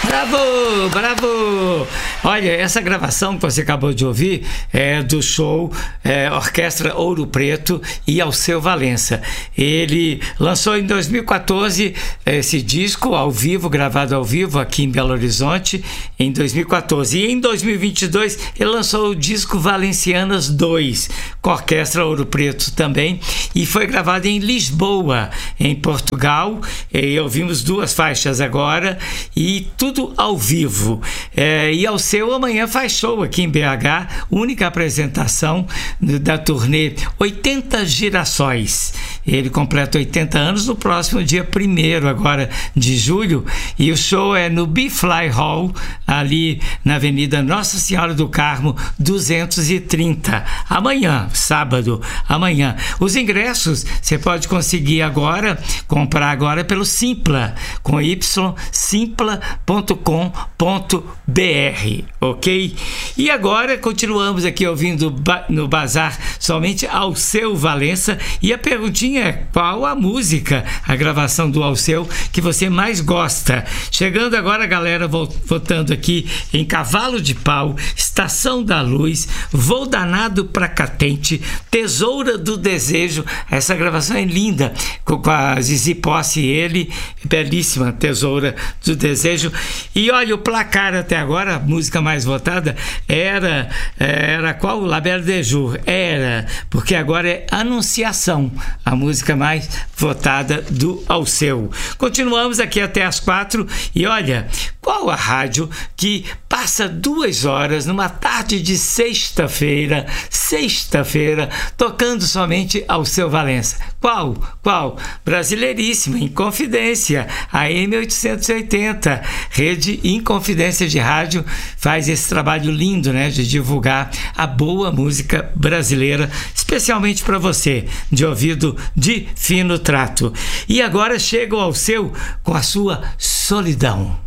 Bravo, bravo! Olha, essa gravação que você acabou de ouvir é do show Orquestra Ouro Preto e Alceu Valença. Ele lançou em 2014 esse disco ao vivo, gravado ao vivo aqui em Belo Horizonte, em 2014. E em 2022 ele lançou o disco Valencianas 2, com a Orquestra Ouro Preto também, e foi gravado em Lisboa, em Portugal. E ouvimos 2 faixas agora, e tudo ao vivo. E Alceu amanhã faz show aqui em BH, única apresentação da turnê 80 Girassóis. Ele completa 80 anos no próximo dia 1º agora de julho, e o show é no B-Fly Hall, ali na Avenida Nossa Senhora do Carmo 230, amanhã, sábado, amanhã. Os ingressos você pode conseguir agora, comprar agora pelo Simpla, com Y, simpla.com.br, ok? E agora continuamos aqui ouvindo no Bazar somente Alceu Valença, e a perguntinha é: qual a música, a gravação do Alceu que você mais gosta? Chegando agora a galera votando aqui em Cavalo de Pau, Estação da Luz, Vou Danado pra Catente, Tesoura do Desejo. Essa gravação é linda, com a Zizi Posse e ele, belíssima, Tesoura do Desejo. E olha, o placar até agora, a música mais votada era qual? La Belle de Jour. Era, porque agora é Anunciação, a música mais votada do Alceu. Continuamos aqui até as 4, e olha, qual a rádio que passa 2 horas numa tarde de sexta-feira, tocando somente Alceu Valença? Qual? Brasileiríssima, Inconfidência, AM 880, Rede Inconfidência de Rádio, faz esse trabalho lindo, né, de divulgar a boa música brasileira, especialmente para você, de ouvido de fino trato. E agora chega o Alceu com a sua Solidão.